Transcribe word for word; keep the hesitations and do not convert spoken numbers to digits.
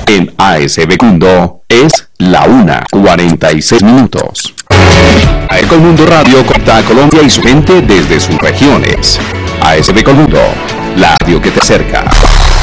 En A S B Mundo es la una cuarenta y seis minutos. A S B Mundo Radio conecta a Colombia y su gente desde sus regiones. A S B Mundo, la radio que te acerca.